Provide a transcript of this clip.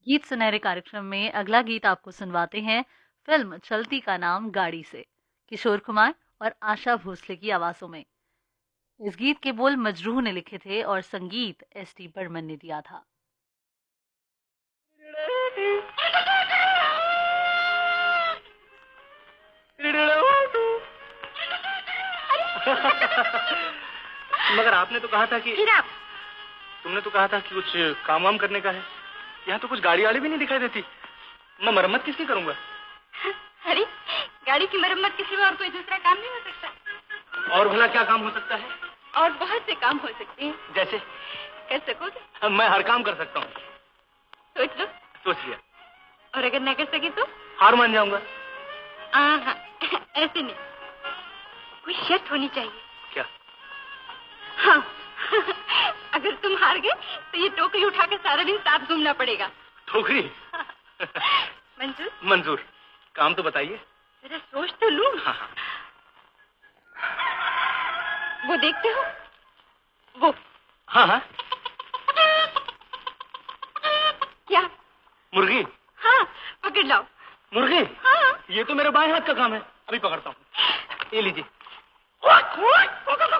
गीत सुनहरे कार्यक्रम में अगला गीत आपको सुनवाते हैं फिल्म चलती का नाम गाड़ी से, किशोर कुमार और आशा भोसले की आवाजों में। इस गीत के बोल मजरूह ने लिखे थे और संगीत एस टी बर्मन ने दिया था। मगर आपने तो कहा था कि तुमने तो कहा था कि कुछ काम वाम करने का है। यहाँ तो कुछ गाड़ी वाड़ी भी नहीं दिखाई देती। मैं मरम्मत किसकी करूंगा? अरे गाड़ी की मरम्मत के सिवा और कोई दूसरा काम नहीं हो सकता। और भला क्या काम हो सकता है? और बहुत से काम हो सकते हैं। जैसे? कर सकोगे? मैं हर काम कर सकता हूँ। सोच लो। सोच लिया। और अगर न कर सके तो? हार मान जाऊंगा। हाँ ऐसे नहीं, कोई शर्त होनी चाहिए। क्या? हाँ अगर तुम हार गए तो ये टोकरी उठाकर सारा दिन साथ घूमना पड़ेगा। टोकरी? मंजूर? मंजूर। काम तो बताइए। जरा सोच तो लूं। हाँ हाँ। वो देखते हो वो? हाँ हाँ। क्या? मुर्गी? हाँ पकड़ लाओ। मुर्गी? हाँ। ये तो मेरे बाएं हाथ का काम है, अभी पकड़ता हूँ। ये लीजिए।